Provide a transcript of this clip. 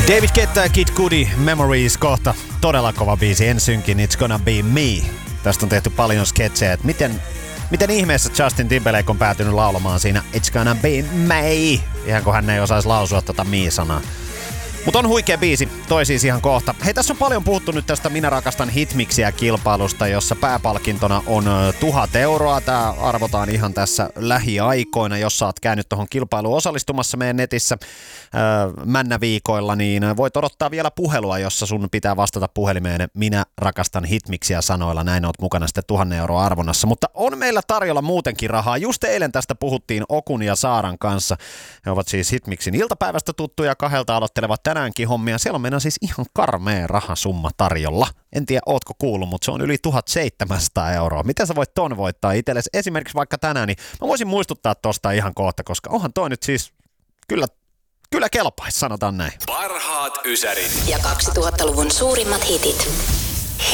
David Guetta ja Kid Cudi, Memories kohta. Todella kova biisi, NSYNCin It's Gonna Be Me. Tästä on tehty paljon sketsejä, että miten ihmeessä Justin Timberlake on päätynyt laulamaan siinä It's Gonna Be Me. Ihan kun hän ei osaisi lausua tota me-sanaa. Mutta on huikea biisi, toi siis ihan kohta. Hei, tässä on paljon puhuttu nyt tästä Minä rakastan hitmiksiä -kilpailusta, jossa pääpalkintona on 1000 euroa. Tää arvotaan ihan tässä lähiaikoina. Jos sä oot käynyt tuohon kilpailuun osallistumassa meidän netissä männäviikoilla, niin voit odottaa vielä puhelua, jossa sun pitää vastata puhelimeen Minä rakastan hitmiksiä -sanoilla. Näin oot mukana sitten 1000 euroa arvonnassa. Mutta on meillä tarjolla muutenkin rahaa. Just eilen tästä puhuttiin Okun ja Saaran kanssa. He ovat siis Hitmixin iltapäivästä tuttuja, kahdelta aloittelevat tänäänkin hommia. Siellä on meidän siis ihan karmea rahasumma tarjolla. En tiedä, ootko kuullut, mutta se on yli 1700 euroa. Miten sä voit ton voittaa itsellesi? Esimerkiksi vaikka tänään, niin mä voisin muistuttaa tosta ihan kohta, koska onhan toi nyt siis kyllä kelpaisi, sanotaan näin. Parhaat ysärit ja 2000-luvun suurimmat hitit.